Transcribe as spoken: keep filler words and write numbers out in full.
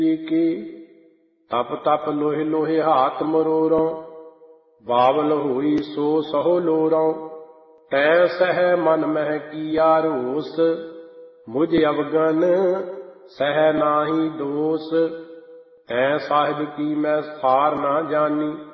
की तप तप लोहे लोहे हाथ मरोरों, बावल हुई सो सहो लोरों। तै सह मन मह किया रोस, मुझ अवगन सह नाही दोष। तै साहिब की मैं सार ना जानी,